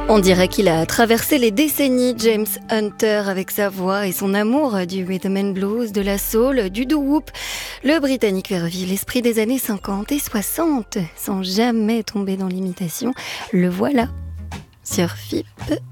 On dirait qu'il a traversé les décennies, James Hunter, avec sa voix et son amour du rhythm and blues, de la soul, du doo-wop. Le Britannique fait revivre l'esprit des années 50 et 60, sans jamais tomber dans l'imitation. Le voilà sur FIP.